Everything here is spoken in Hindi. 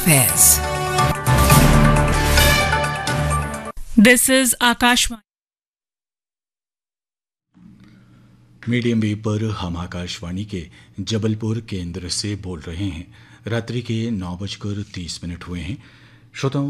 affairs. This is Akashvani. Medium wave पर हम आकाशवाणी के जबलपुर केंद्र से बोल रहे हैं। रात्रि के 9:30 हुए हैं। श्रोताओं,